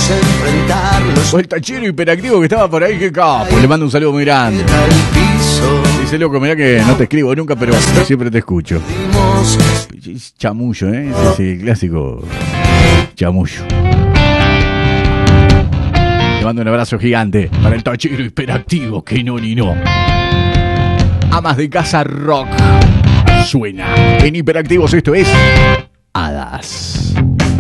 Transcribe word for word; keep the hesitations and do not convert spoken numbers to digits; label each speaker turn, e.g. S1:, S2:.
S1: Debemos enfrentarlos.
S2: O el tachero hiperactivo que estaba por ahí, que capo. Le mando un saludo muy grande. Dice, loco, mirá que no te escribo nunca, pero siempre te escucho. Chamullo, ¿eh? Ese clásico chamullo. Le mando un abrazo gigante para el tachero hiperactivo, que no ni no. Amas de casa rock. Suena en Hiperactivos, esto es Hadas.